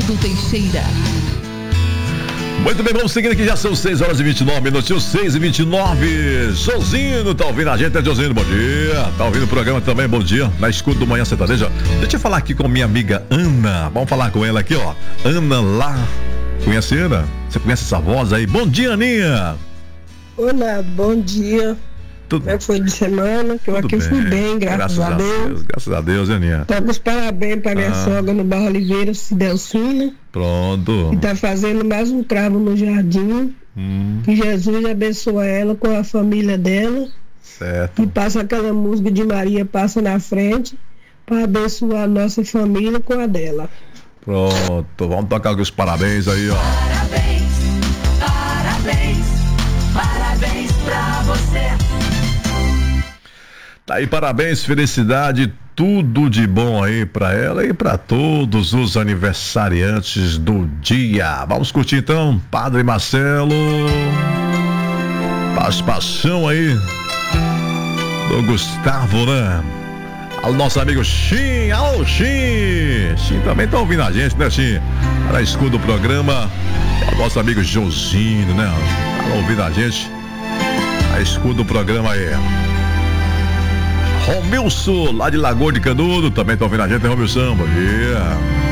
Eduardo Teixeira. Muito bem, vamos seguindo aqui, já são 6 horas e 29 minutos, 6 e 29. Josino, tá ouvindo a gente, né, Josino? Bom dia. Tá ouvindo o programa também, bom dia. Na escuta do Manhã Sertaneja. Deixa eu falar aqui com minha amiga Ana. Vamos falar com ela aqui, ó. Ana lá. Conhece ela? Você conhece essa voz aí? Bom dia, Aninha. Olá, bom dia. Tudo Como é que foi de semana? Que eu aqui bem. fui bem, graças a Deus. Graças a Deus, Aninha. Tá com os parabéns para minha sogra no Barra Oliveira, Cidelcina. Pronto. E tá fazendo mais um cravo no jardim. Que Jesus abençoe ela com a família dela. Certo. E passa aquela música de Maria Passa na Frente para abençoar a nossa família com a dela. Pronto, vamos tocar os parabéns aí, ó. Parabéns, parabéns, parabéns pra você. Tá aí, parabéns, felicidade, tudo de bom aí pra ela e pra todos os aniversariantes do dia. Vamos curtir então, Padre Marcelo. Paixão aí do Gustavo, né? Ao nosso amigo Xim, alô Xim. Xim também tá ouvindo a gente, né, Xim? Para escuta do programa, é o nosso amigo Josino, né? Tá ouvindo a gente. A escuta do programa aí. Romilson, lá de Lagoa de Canudo, também tá ouvindo a gente, né, Romilson? Bom dia.